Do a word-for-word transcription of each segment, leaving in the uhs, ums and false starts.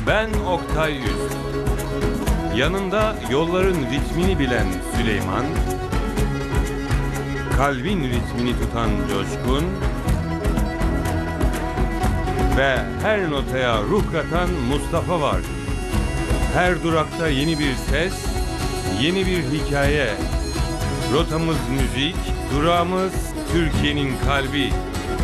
Ben Oktay Yüz. Yanında yolların ritmini bilen Süleyman, kalbin ritmini tutan Coşkun ve her notaya ruh katan Mustafa var. Her durakta yeni bir ses, yeni bir hikaye. Rotamız müzik, durağımız Türkiye'nin kalbi.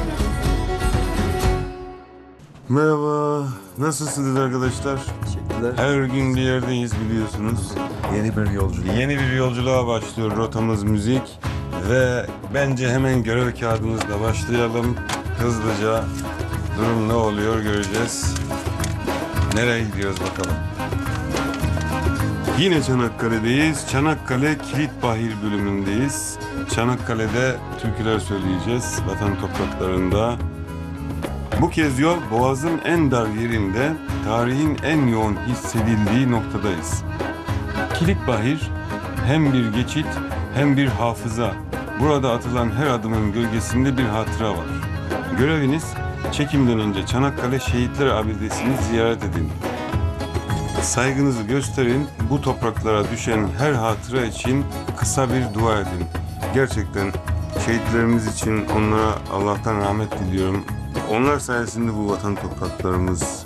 Merhaba, nasılsınız arkadaşlar? Teşekkürler. Her gün bir yerdeyiz biliyorsunuz. Yeni bir yolculuk. Yeni bir yolculuğa başlıyor rotamız müzik ve bence hemen görev kağıdımızla başlayalım. Hızlıca durum ne oluyor göreceğiz. Nereye gidiyoruz bakalım. Yine Çanakkale'deyiz. Çanakkale Kilitbahir bölümündeyiz. Çanakkale'de türküler söyleyeceğiz vatan topraklarında. Bu kez yol Boğaz'ın en dar yerinde, tarihin en yoğun hissedildiği noktadayız. Kilitbahir hem bir geçit hem bir hafıza. Burada atılan her adımın gölgesinde bir hatıra var. Göreviniz çekimden önce Çanakkale Şehitler Abidesi'ni ziyaret edin. Saygınızı gösterin, bu topraklara düşen her hatıra için kısa bir dua edin. Gerçekten şehitlerimiz için onlara Allah'tan rahmet diliyorum. Onlar sayesinde bu vatan topraklarımız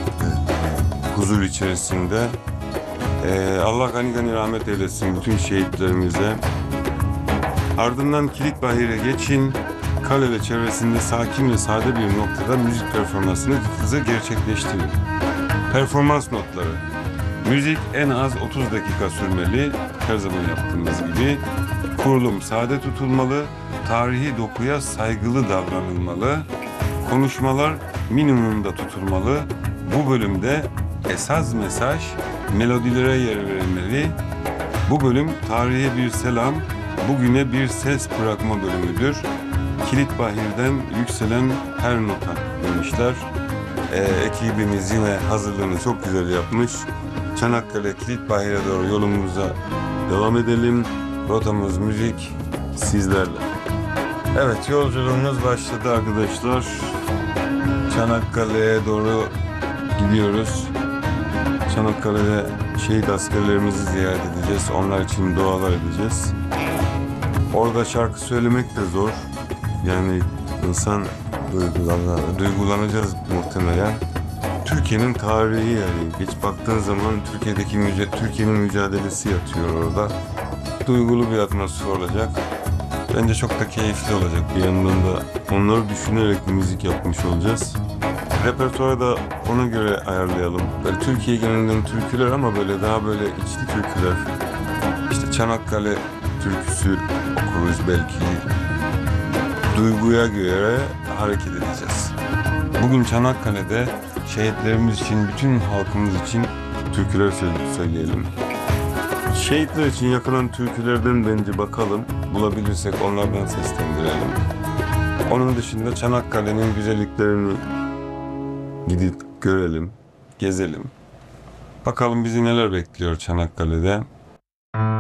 huzur içerisinde. Ee, Allah gani gani rahmet eylesin bütün şehitlerimize. Ardından Kilitbahir'e geçin. Kale ve çevresinde sakin ve sade bir noktada müzik performansını hızlı gerçekleştirin. Performans notları. Müzik en az otuz dakika sürmeli. Her zaman yaptığımız gibi. Kurulum sade tutulmalı. Tarihi dokuya saygılı davranılmalı. Konuşmalar minimumda tutulmalı. Bu bölümde esas mesaj melodilere yer verilmeli. Bu bölüm tarihe bir selam, bugüne bir ses bırakma bölümüdür. Kilitbahir'den yükselen her nota demişler. Ee, ekibimiz yine hazırlığını çok güzel yapmış. Çanakkale Kilitbahir'e doğru yolumuza devam edelim. Rotamız müzik sizlerle. Evet, yolculuğumuz başladı arkadaşlar. Çanakkale'ye doğru gidiyoruz. Çanakkale'de şehit askerlerimizi ziyaret edeceğiz. Onlar için dualar edeceğiz. Orada şarkı söylemek de zor. Yani insan duygulanacak, duygulanacağız muhtemelen. Türkiye'nin tarihi yani. Geç baktığın zaman Türkiye'deki müce- Türkiye'nin mücadelesi yatıyor orada. Duygulu bir atmosfer olacak. Bence çok da keyifli olacak. Bir yandan da onları düşünerek müzik yapmış olacağız. Repertuarı da ona göre ayarlayalım. Böyle Türkiye genelinden türküler ama böyle daha böyle içli türküler. İşte Çanakkale türküsü okuruz belki. Duyguya göre hareket edeceğiz. Bugün Çanakkale'de şehitlerimiz için, bütün halkımız için türküler söyleyelim. Şehitler için yakılan türkülerden bence bakalım. Bulabilirsek onlardan seslendirelim. Onun dışında Çanakkale'nin güzelliklerini gidip görelim, gezelim. Bakalım bizi neler bekliyor Çanakkale'de.